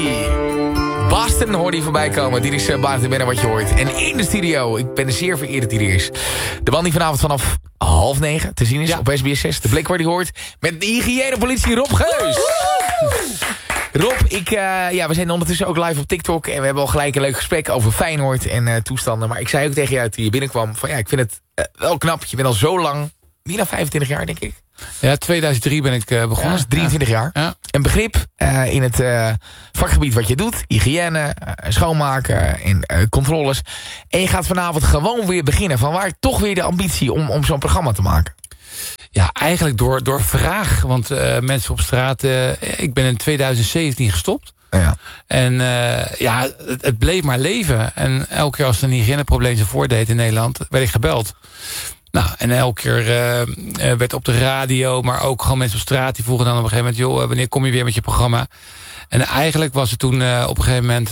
Boston hoorde je voorbij komen. Dit is Bart en Benner wat je hoort. En in de studio, ik ben zeer vereerd dat hij er is. De man die vanavond vanaf 8:30 te zien is op SBS 6. De blik waar hij hoort met de hygiënepolitie Rob Geus. Rob, we zijn ondertussen ook live op TikTok. En we hebben al gelijk een leuk gesprek over Feyenoord en toestanden. Maar ik zei ook tegen jou toen je binnenkwam van ik vind het wel knap. Je bent al zo lang, meer dan 25 jaar denk ik. Ja, 2003 ben ik begonnen. Ja, 23 jaar. Ja. Een begrip in het vakgebied wat je doet. Hygiëne, schoonmaken en controles. En je gaat vanavond gewoon weer beginnen. Vanwaar toch weer de ambitie om zo'n programma te maken? Ja, eigenlijk door vraag. Want mensen op straat... ik ben in 2017 gestopt. Ja. En het bleef maar leven. En elke keer als er een hygiëneprobleem zich voordeed in Nederland... werd ik gebeld. Nou, en elke keer werd op de radio... maar ook gewoon mensen op straat... die vroegen dan op een gegeven moment... joh, wanneer kom je weer met je programma? En eigenlijk was het toen op een gegeven moment...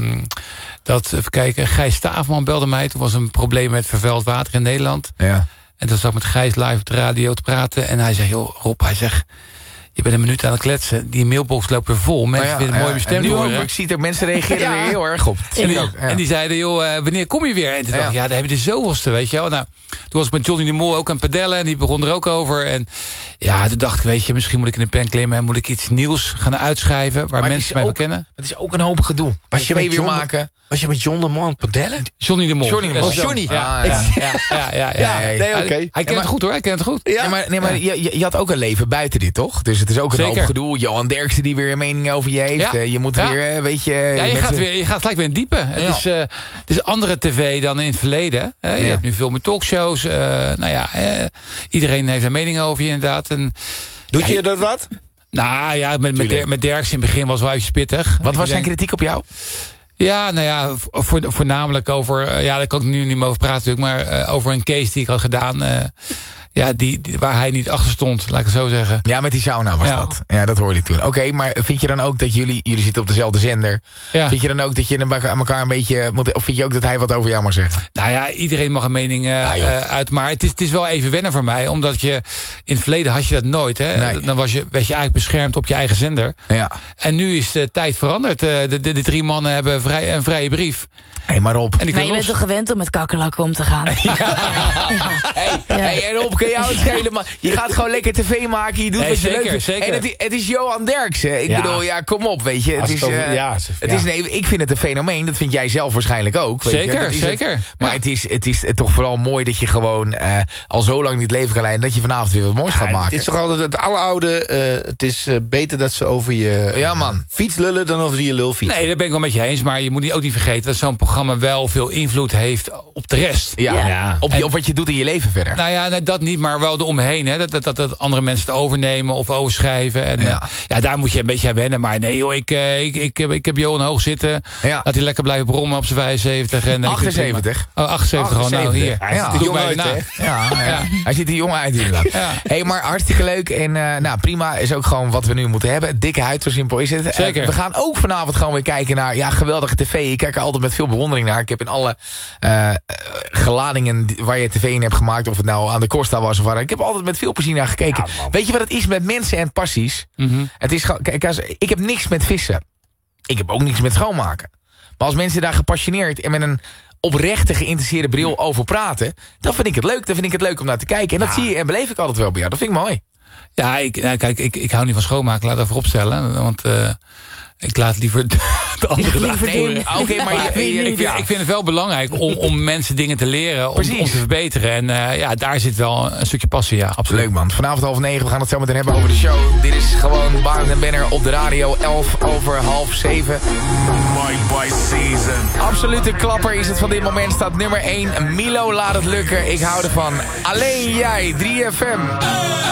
even kijken, Gijs Staafman belde mij. Toen was een probleem met vervuild water in Nederland. Ja. En toen zat ik met Gijs live op de radio te praten. En hij zegt, joh, Rob, je bent een minuut aan het kletsen. Die mailbox loopt weer vol. Mensen vinden het mooi bestemd horen. Ik zie dat mensen reageren er heel erg op. En die zeiden, joh, wanneer kom je weer? En toen dacht ik, dan heb je de zoveelste, weet je wel. Nou, toen was ik met Johnny de Mol ook aan het padellen. En die begon er ook over. En ja, toen dacht ik, weet je, misschien moet ik in de pen klimmen. En moet ik iets nieuws gaan uitschrijven. Waar mensen mij wel kennen. Het is ook een hoop gedoe. Was je weer maken? Was je met John de Mol aan het padellen? Johnny de Mol. Johnny. Ja. Nee, oké. Hij kent het goed hoor, hij kent het goed. Ja. Maar je had ook een leven buiten dit, toch? Dus het is ook een hoop gedoe. Johan Derksen die weer een mening over je heeft. Ja. Je moet weer, weet je... Ja, je gaat gelijk weer in diepe. Het is andere tv dan in het verleden. Je hebt nu veel meer talkshows. Iedereen heeft een mening over je inderdaad. En, Doet je dat wat? Nou ja, met Derksen in het begin was wel even pittig. Wat was zijn kritiek op jou? Ja, nou ja, voornamelijk over... daar kan ik nu niet meer over praten natuurlijk... maar over een case die ik had gedaan... waar hij niet achter stond, laat ik het zo zeggen. Ja, met die sauna was dat. Ja, dat hoorde ik toen. Oké, maar vind je dan ook dat jullie zitten op dezelfde zender... Ja. Vind je dan ook dat je aan elkaar een beetje... Of vind je ook dat hij wat over jou mag zeggen? Nou ja, iedereen mag een mening uit. Maar het is wel even wennen voor mij. Omdat je... In het verleden had je dat nooit. Hè? Nee. Dan werd je eigenlijk beschermd op je eigen zender. Ja. En nu is de tijd veranderd. De 3 mannen hebben een vrije brief. Hé, maar Rob. Maar je bent toch gewend om met kakkerlakken om te gaan? En Rob, kan jou het schelen, man. Je gaat gewoon lekker tv maken, je doet wat je leuk vindt. Zeker. En het is Johan Derksen. Ik bedoel, kom op, weet je. Ik vind het een fenomeen, dat vind jij zelf waarschijnlijk ook. Weet Zeker. Je. Maar het is toch vooral mooi dat je gewoon al zo lang niet leven kan leiden... dat je vanavond weer wat moois gaat maken. Het is toch altijd het alleroude... het is beter dat ze over je fiets lullen dan over je lulfiets. Nee, dat ben ik wel met je eens. Maar je moet ook niet vergeten dat zo'n programma wel veel invloed heeft op de rest. Ja. Op wat je doet in je leven verder. Nou ja, dat niet, maar wel eromheen. Hè. Dat andere mensen het overnemen of overschrijven. En, daar moet je een beetje aan wennen. Maar nee joh, ik heb Johan hoog zitten. Ja. Laat hij lekker blijven brommen op zijn 75. En 78? 78 gewoon. Nou, hier. Hij ziet er jong uit, hè? Ja. Hij ziet er jong uit inderdaad. Hey, maar hartstikke leuk. En prima is ook gewoon wat we nu moeten hebben. Dikke huid, zo simpel is het. Zeker. We gaan ook vanavond gewoon weer kijken naar geweldige tv. Ik kijk er altijd met veel bewondering naar. Ik heb in alle geladingen waar je tv in hebt gemaakt... of het nou aan de Costa was of waar... ik heb altijd met veel plezier naar gekeken. Ja, weet je wat het is met mensen en passies? Mm-hmm. Het is, kijk, ik heb niks met vissen. Ik heb ook niks met schoonmaken. Maar als mensen daar gepassioneerd... en met een oprechte geïnteresseerde bril over praten... dan vind ik het leuk. Dan vind ik het leuk om naar te kijken. En dat zie je en beleef ik altijd wel bij jou. Dat vind ik mooi. Ja, ik hou niet van schoonmaken. Laat dat vooropstellen. Want... ik laat liever de andere doen. Oké, maar ik vind het wel belangrijk om mensen dingen te leren, om te verbeteren. En daar zit wel een stukje passie, ja, absoluut. Leuk man, vanavond 8:30, we gaan het zo meteen hebben over de show. Dit is gewoon Bart en Benner op de radio, 6:11. My Boy Season. Absolute klapper is het van dit moment, staat nummer 1. Milo, laat het lukken, ik hou ervan. Alleen jij, 3FM.